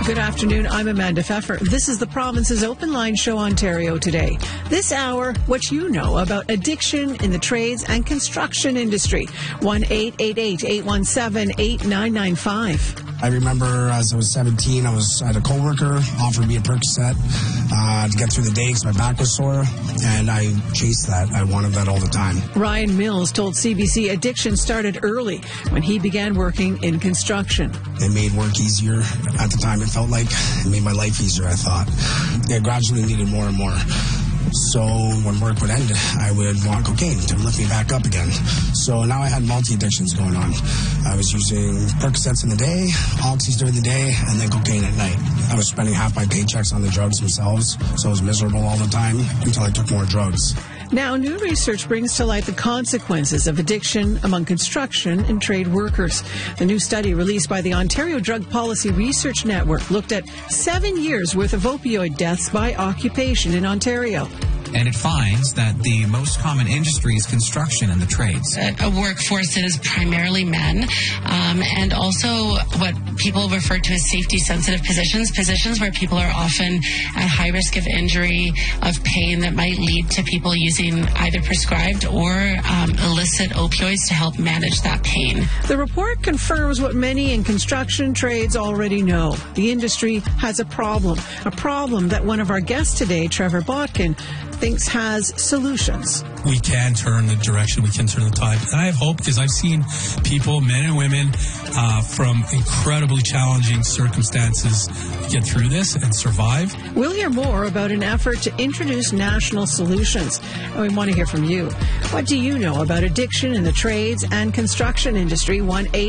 Good afternoon. I'm Amanda Pfeffer. This is the Province's Open Line Show, Ontario Today. This hour, what you know about addiction in the trades and construction industry. 1-888-817-8995. I remember as I was 17, I had a coworker offered me a Percocet to get through the day because my back was sore, and I chased that. I wanted that all the time. Ryan Mills told CBC addiction started early when he began working in construction. It made work easier. At the time, it felt like it made my life easier, I thought. I gradually needed more and more. So when work would end, I would want cocaine to lift me back up again. So now I had multi-addictions going on. I was using Percocets in the day, Oxys during the day, and then cocaine at night. I was spending half my paychecks on the drugs themselves, so I was miserable all the time until I took more drugs. Now, new research brings to light the consequences of addiction among construction and trade workers. The new study released by the Ontario Drug Policy Research Network looked at 7 years' worth of opioid deaths by occupation in Ontario. And it finds that the most common industry is construction and the trades. A workforce that is primarily men, and also what people refer to as safety-sensitive positions where people are often at high risk of injury, of pain that might lead to people using either prescribed or illicit opioids to help manage that pain. The report confirms what many in construction trades already know. The industry has a problem that one of our guests today, Trevor Botkin, thinks has solutions. We can turn the direction, we can turn the tide. And I have hope because I've seen people, men and women, from incredibly challenging circumstances get through this and survive. We'll hear more about an effort to introduce national solutions. And we want to hear from you. What do you know about addiction in the trades and construction industry?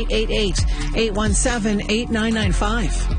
1-888-817-8995.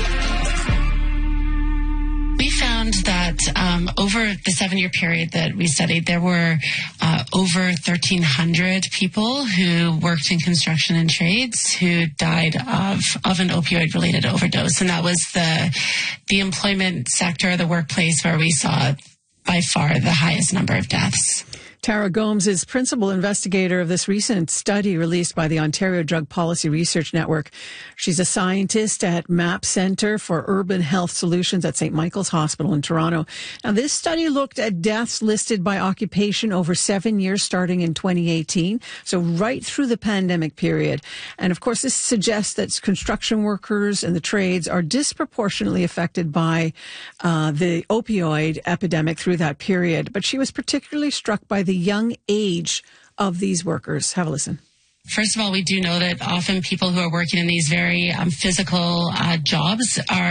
We found that over the 7-year period that we studied, there were over 1,300 people who worked in construction and trades who died of an opioid-related overdose. And that was the employment sector, the workplace, where we saw by far the highest number of deaths. Tara Gomes is principal investigator of this recent study released by the Ontario Drug Policy Research Network. She's a scientist at MAP Centre for Urban Health Solutions at St. Michael's Hospital in Toronto. Now, this study looked at deaths listed by occupation over 7 years starting in 2018, so right through the pandemic period. And of course, this suggests that construction workers and the trades are disproportionately affected by the opioid epidemic through that period. But she was particularly struck by the young age of these workers. Have a listen. First of all, we do know that often people who are working in these very physical jobs are